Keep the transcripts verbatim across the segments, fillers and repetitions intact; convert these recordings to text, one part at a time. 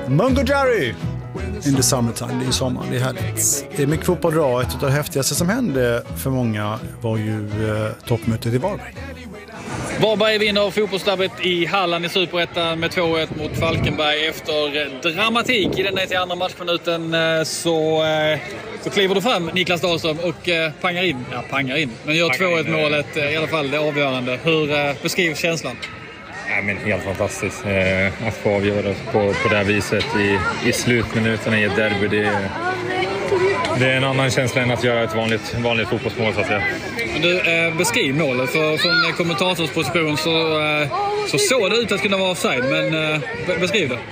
Mungo Jerry in the summertime, det är ju sommar, det är härligt. Det är mycket fotboll idag. Ett av det häftigaste som hände för många var ju eh, toppmötet i Varberg. Varberg vinner fotbollsderbyt i Halland i Superettan med två ett mot Falkenberg. Efter dramatik i den till andra matchminuten så, så kliver du fram, Niklas Dahlström, och pangar in. Ja, pangar in. Men gör två ett målet, i alla fall det avgörande. Hur beskrivs känslan? Ja, men helt fantastiskt eh, att få avgöra på, på det här viset i, i slutminuterna i ett derby. Det är, det är en annan känsla än att göra ett vanligt, vanligt fotbollsmål, så att säga. Du, eh, beskriv målet. För, från kommentatorsposition så, eh, så såg det ut att kunna vara offside, men eh, beskriv det.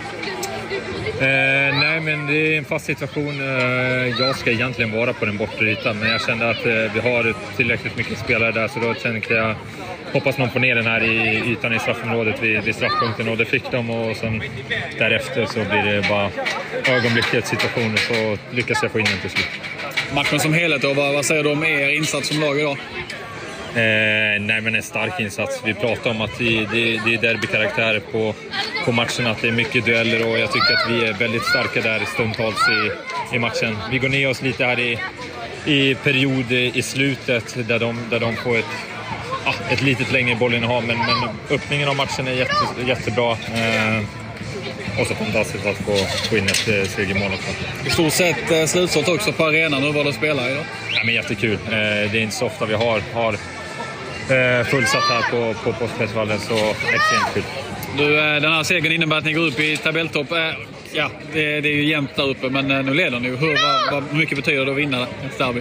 Eh, nej, men det är en fast situation. Eh, jag ska egentligen vara på den bortre ytan, men jag kände att eh, vi har tillräckligt mycket spelare där, så då tänkte jag hoppas någon får ner den här i ytan i straffområdet vid, vid straffpunkten, och det fick de, och sen därefter så blir det bara ögonblickets situation, och så lyckas jag få in den till slut. Matchen som helhet då, vad, vad säger du om er insats som lag idag? Eh, nej, men en stark insats. Vi pratar om att det, det, det är derbykaraktär på, på matchen, att det är mycket dueller, och jag tycker att vi är väldigt starka där stundtals i, i matchen. Vi går ner oss lite här i, i period i slutet där de, där de får ett, ah, ett litet längre bollinnehav, men, men öppningen av matchen är jätte, jättebra. Eh, och så fantastiskt att få, få in ett eh, segermål också. I stort sett eh, slutsålt också på arenan. Hur var det att spela idag? Ja, men jättekul. Eh, det är inte så ofta vi har, har eh, fullsatt här på, på Postfestivalen, så extremt kul. Du, eh, den här segern innebär att ni går upp i tabelltopp. Eh, ja, det, det är ju jämnt där uppe, men eh, nu leder ni ju. Hur, vad, vad mycket betyder det att vinna ett derby?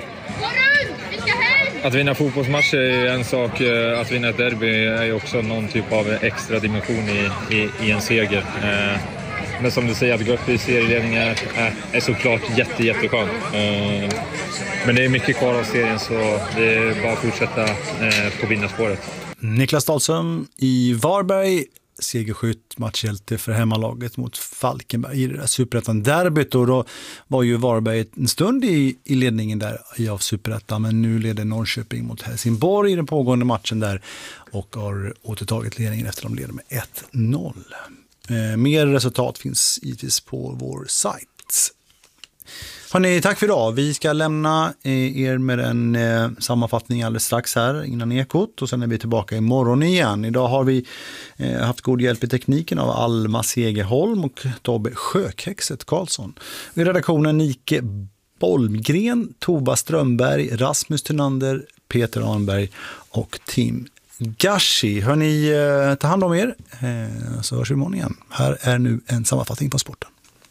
Att vinna fotbollsmatcher är en sak, att vinna ett derby är också någon typ av extra dimension i, i, i en seger. Eh, men som du säger, att gå upp i serieledningen är, är, är såklart jätte, jätteskönt. Eh, men det är mycket kvar av serien, så det är bara att fortsätta eh, på vinnarspåret. Niklas Dahlström i Varberg, segerskytt, matchhjälte för hemmalaget mot Falkenberg i det där Superettan-derbyt, och då var ju Varberg en stund i, i ledningen där i av Superettan, men nu leder Norrköping mot Helsingborg i den pågående matchen där och har återtagit ledningen efter de leder med ett noll. Eh, mer resultat finns givetvis på vår sajt. Hörrni, tack för idag. Vi ska lämna er med en eh, sammanfattning alldeles strax här innan Ekot, och sen är vi tillbaka imorgon igen. Idag har vi eh, haft god hjälp i tekniken av Alma Segerholm och Tobbe Sjökhäxet Karlsson. I redaktionen Nike Bolmgren, Tova Strömberg, Rasmus Thunander, Peter Arnberg och Tim Gashi. Hörni, eh, ta hand om er, eh, så hörs vi imorgon igen. Här är nu en sammanfattning på sporten.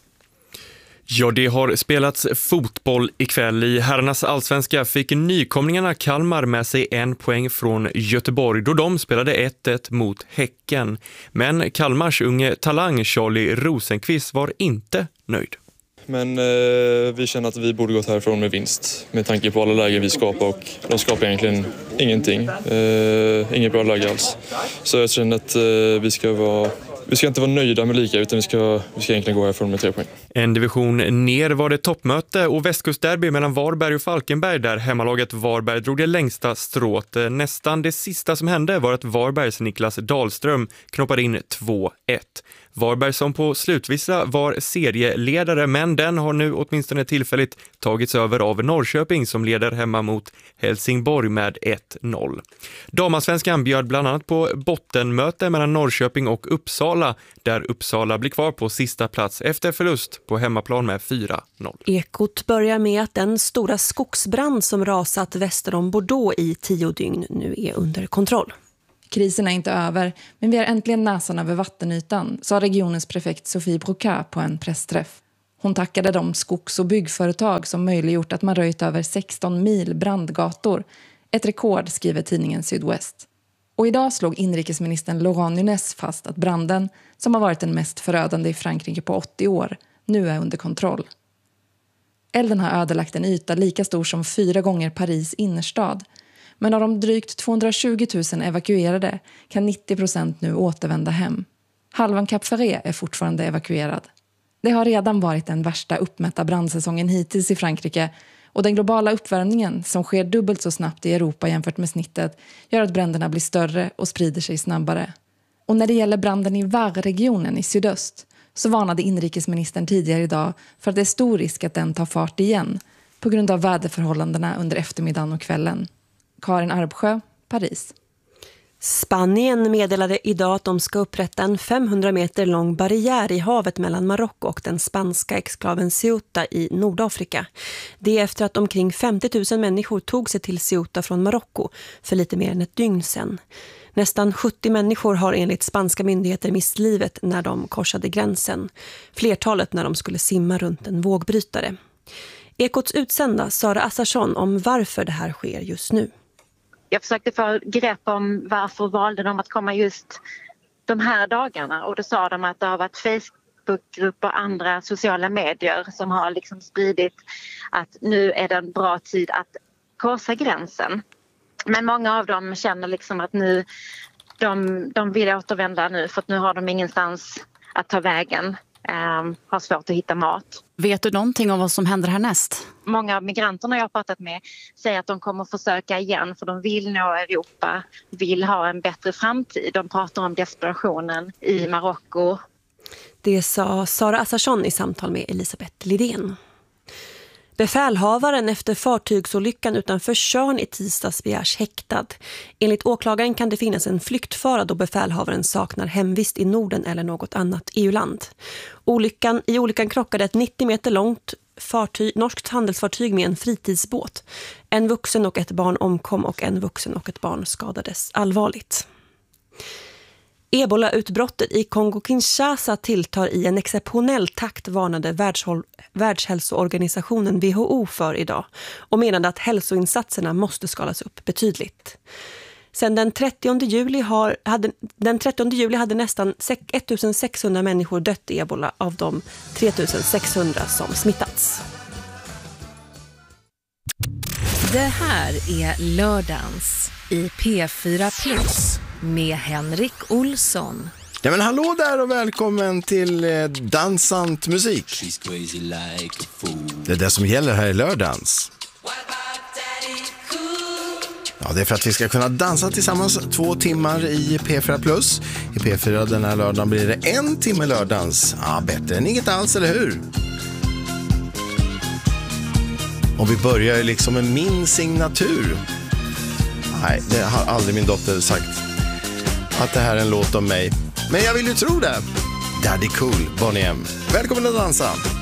Ja, det har spelats fotboll ikväll. I herrarnas allsvenska fick nykomlingarna Kalmar med sig en poäng från Göteborg då de spelade ett ett mot Häcken. Men Kalmars unge talang Charlie Rosenqvist var inte nöjd. Men eh, vi känner att vi borde gått härifrån med vinst med tanke på alla lägen vi skapar, och de skapar egentligen ingenting. Eh, inget bra läge alls. Så jag känner att eh, vi ska vara... Vi ska inte vara nöjda med lika, utan vi ska, vi ska egentligen gå härifrån med tre poäng. En division ner var det toppmöte och västkustderby mellan Varberg och Falkenberg, där hemmalaget Varberg drog det längsta strået. Nästan det sista som hände var att Varbergs Niklas Dahlström knoppade in två ett. Varberg som på slutvissa var serieledare, men den har nu åtminstone tillfälligt tagits över av Norrköping som leder hemma mot Helsingborg med ett noll. Damasvenskan bjöd bland annat på bottenmöte mellan Norrköping och Uppsala, där Uppsala blir kvar på sista plats efter förlust på hemmaplan med fyra noll. Ekot börjar med att den stora skogsbrand som rasat väster om Bordeaux i tio dygn nu är under kontroll. Krisen är inte över, men vi har äntligen näsan över vattenytan, sa regionens prefekt Sofie Broca på en pressträff. Hon tackade de skogs- och byggföretag som möjliggjort att man röjt över sexton mil brandgator. Ett rekord, skriver tidningen Sydwest. Och idag slog inrikesministern Laurent Nunez fast att branden, som har varit den mest förödande i Frankrike på åttio år, nu är under kontroll. Elden har ödelagt en yta lika stor som fyra gånger Paris innerstad. Men av de drygt tvåhundratjugo tusen evakuerade kan nittio procent nu återvända hem. Halvan Cap Ferret är fortfarande evakuerad. Det har redan varit den värsta uppmätta brandsäsongen hittills i Frankrike, och den globala uppvärmningen som sker dubbelt så snabbt i Europa jämfört med snittet gör att bränderna blir större och sprider sig snabbare. Och när det gäller branden i Var-regionen i sydöst så varnade inrikesministern tidigare idag för att det är stor risk att den tar fart igen på grund av väderförhållandena under eftermiddagen och kvällen. Karin Arbsjö, Paris. Spanien meddelade idag att de ska upprätta en femhundra meter lång barriär i havet mellan Marocko och den spanska exklaven Ceuta i Nordafrika. Det är efter att omkring femtio tusen människor tog sig till Ceuta från Marocko för lite mer än ett dygn sedan. Nästan sjuttio människor har enligt spanska myndigheter mist livet när de korsade gränsen. Flertalet när de skulle simma runt en vågbrytare. Ekots utsända Sara Assarsson om varför det här sker just nu. Jag försökte få grepp om varför valde de att komma just de här dagarna, och då sa de att det har varit Facebookgrupper och andra sociala medier som har liksom spridit att nu är det en bra tid att korsa gränsen. Men många av dem känner liksom att nu de, de vill återvända nu för att nu har de ingenstans att ta vägen. Um, har svårt att hitta mat. Vet du någonting om vad som händer härnäst? Många av migranterna jag har pratat med säger att de kommer försöka igen för de vill nå Europa, vill ha en bättre framtid. De pratar om desperationen i Marocko. Det sa Sara Assarsson i samtal med Elisabeth Lidén. Befälhavaren efter fartygsolyckan utanför Tjörn i tisdags begärs häktad. Enligt åklagaren kan det finnas en flyktfara då befälhavaren saknar hemvist i Norden eller något annat E U-land. Olyckan, I olyckan krockade ett nittio meter långt fartyg, norskt handelsfartyg med en fritidsbåt. En vuxen och ett barn omkom och en vuxen och ett barn skadades allvarligt. Ebola-utbrottet i Kongo-Kinshasa tilltar i en exceptionell takt, varnade Världshåll- Världshälsoorganisationen W H O för idag och menade att hälsoinsatserna måste skalas upp betydligt. Sedan den trettionde juli, har, hade, den trettionde juli hade nästan sextonhundra människor dött i ebola, av de tre tusen sexhundra som smittats. Det här är Lördagens i P fyra Plus med Henrik Olsson. Ja, men hallå där och välkommen till eh, dansant musik. Det är det som gäller här i Lördagens. Ja, det är för att vi ska kunna dansa tillsammans två timmar i P fyra Plus. I P fyra den här lördagen blir det en timme Lördagens. Ja, bättre än inget alls, eller hur? Och vi börjar ju liksom med min signatur. Nej, det har aldrig min dotter sagt. Att det här är en låt om mig. Men jag vill ju tro det. Daddy Cool, Bonnie M. Välkommen att dansa.